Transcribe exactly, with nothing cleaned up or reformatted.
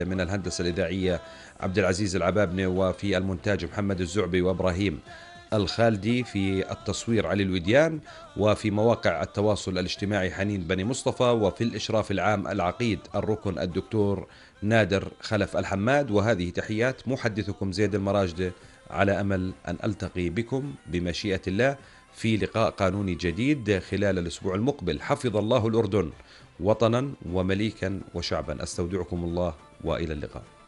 من الهندسة الإذاعية عبد العزيز العبابنة، وفي المونتاج محمد الزعبي وإبراهيم الخالدي، في التصوير علي الوديان، وفي مواقع التواصل الاجتماعي حنين بني مصطفى، وفي الإشراف العام العقيد الركن الدكتور نادر خلف الحماد. وهذه تحيات محدثكم زيد المراجدة، على أمل أن ألتقي بكم بمشيئة الله في لقاء قانوني جديد خلال الأسبوع المقبل. حفظ الله الأردن وطنا ومليكا وشعبا. أستودعكم الله وإلى اللقاء.